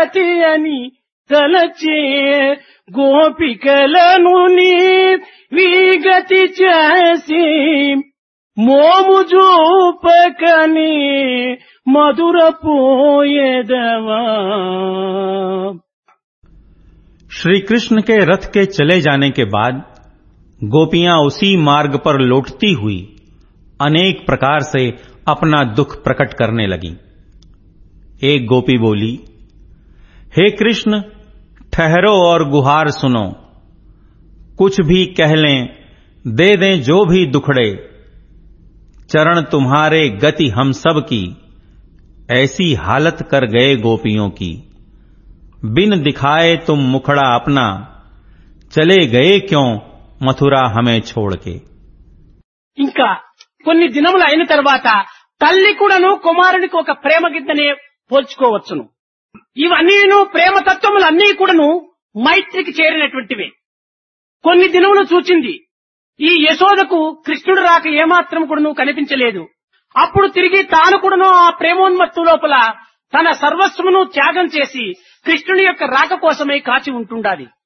గతి అని తలచే గోపికలను వీగతి చేసి మోము జూపకని మధుర పోయేదవా। श्री कृष्ण के रथ के चले जाने के बाद गोपियां उसी मार्ग पर लौटती हुई अनेक प्रकार से अपना दुख प्रकट करने लगीं। एक गोपी बोली, हे कृष्ण, ठहरो और गुहार सुनो, कुछ भी कह लें, दे दें जो भी दुखड़े, चरण तुम्हारे गति हम सब की, ऐसी हालत कर गए गोपियों की। बिन दिखाए तुम मुखड़ा अपना, चले गए क्यों मथुरा हमें छोड़ के। ఇంకా కొన్ని దినములు అయిన తర్వాత తల్లి కూడాను కుమారునికి ఒక ప్రేమ గిద్దనే పోల్చుకోవచ్చును। ఇవన్నీను ప్రేమ తత్వములన్నీ కూడాను మైత్రికి చేరినటువంటివే। కొన్ని దినములు చూచింది ఈ యశోదకు కృష్ణుడు రాక ఏమాత్రం కూడాను కనిపించలేదు। అప్పుడు తిరిగి తాను కూడాను ఆ ప్రేమోన్మత్తు లోపల తన సర్వస్వమును త్యాగం చేసి కృష్ణుని యొక్క రాక కోసమై కాచి ఉంటుండాలి।